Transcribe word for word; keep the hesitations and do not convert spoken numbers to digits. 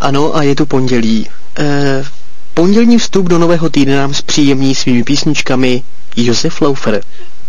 Ano, a je tu pondělí. E, pondělní vstup do nového týdne nám zpříjemní svými písničkami Josef Laufer.